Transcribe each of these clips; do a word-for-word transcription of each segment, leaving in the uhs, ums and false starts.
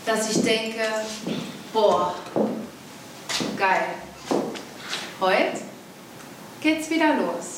dass ich denke, boah, geil. Heute geht's wieder los.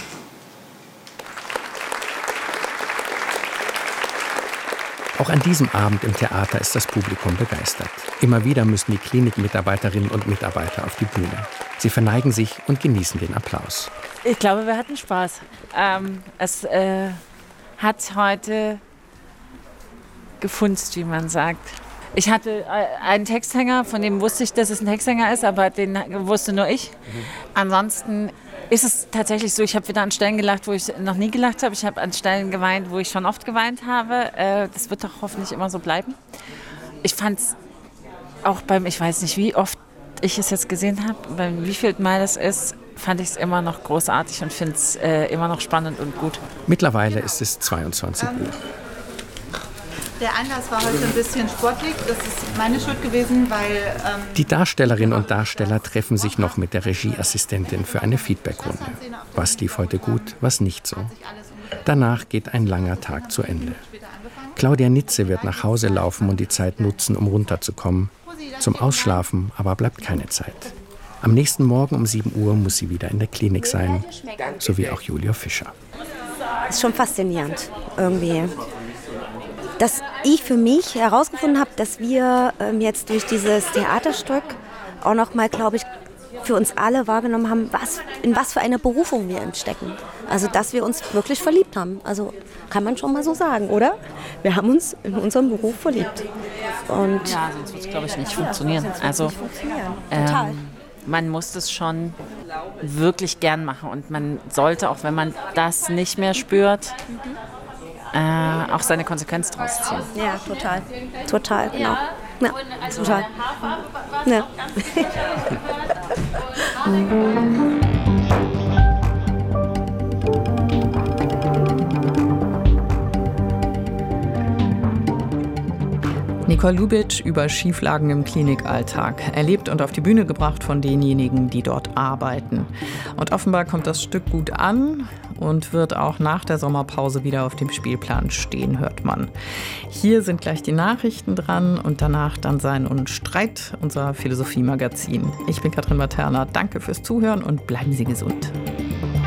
Auch an diesem Abend im Theater ist das Publikum begeistert. Immer wieder müssen die Klinikmitarbeiterinnen und Mitarbeiter auf die Bühne. Sie verneigen sich und genießen den Applaus. Ich glaube, wir hatten Spaß. Ähm, es äh, hat heute gefunzt, wie man sagt. Ich hatte einen Texthänger, von dem wusste ich, dass es ein Texthänger ist, aber den wusste nur ich. Mhm. Ansonsten ist es tatsächlich so, ich habe wieder an Stellen gelacht, wo ich noch nie gelacht habe. Ich habe an Stellen geweint, wo ich schon oft geweint habe. Äh, das wird doch hoffentlich immer so bleiben. Ich fand es auch beim, ich weiß nicht, wie oft ich es jetzt gesehen habe, beim wievielten Mal das ist, fand ich es immer noch großartig und finde es äh, immer noch spannend und gut. Mittlerweile ist es zweiundzwanzig Uhr. Der Einlass war heute ein bisschen sportlich. Das ist meine Schuld gewesen, weil... Ähm Die Darstellerinnen und Darsteller treffen sich noch mit der Regieassistentin für eine Feedbackrunde. Was lief heute gut, was nicht so. Danach geht ein langer Tag zu Ende. Claudia Nitze wird nach Hause laufen und die Zeit nutzen, um runterzukommen. Zum Ausschlafen aber bleibt keine Zeit. Am nächsten Morgen um sieben Uhr muss sie wieder in der Klinik sein, so wie auch Julia Fischer. Das ist schon faszinierend, irgendwie. Dass ich für mich herausgefunden habe, dass wir ähm, jetzt durch dieses Theaterstück auch noch mal, glaube ich, für uns alle wahrgenommen haben, was, in was für eine Berufung wir stecken. Also, dass wir uns wirklich verliebt haben. Also, kann man schon mal so sagen, oder? Wir haben uns in unserem Beruf verliebt. Und ja, sonst wird es, glaube ich, nicht funktionieren. Also, nicht funktionieren. Total. Ähm, man muss es schon wirklich gern machen. Und man sollte, auch wenn man das nicht mehr spürt, mhm. Äh, auch seine Konsequenz draus ziehen. Ja, total. Total, genau. Ja, total. Ja. Nicole Lubitsch über Schieflagen im Klinikalltag, erlebt und auf die Bühne gebracht von denjenigen, die dort arbeiten. Und offenbar kommt das Stück gut an und wird auch nach der Sommerpause wieder auf dem Spielplan stehen, hört man. Hier sind gleich die Nachrichten dran und danach dann Sein und Streit, unser Philosophie-Magazin. Ich bin Katrin Materna, danke fürs Zuhören und bleiben Sie gesund.